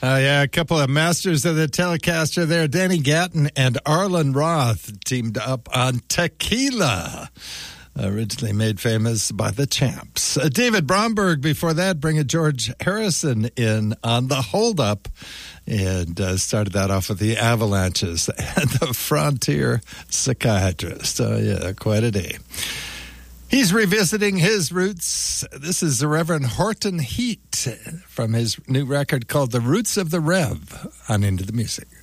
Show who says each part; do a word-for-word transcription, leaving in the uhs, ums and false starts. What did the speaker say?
Speaker 1: Oh, yeah, a couple of masters of the Telecaster there. Danny Gatton and Arlen Roth teamed up on Tequila, originally made famous by the Champs. Uh, David Bromberg, before that, bringing George Harrison in on The Hold Up, and uh, started that off with the Avalanches and the Frontier Psychiatrist. Oh, yeah, quite a day. He's revisiting his roots. This is the Reverend Horton Heat from his new record called The Roots of the Rev on Into the Music.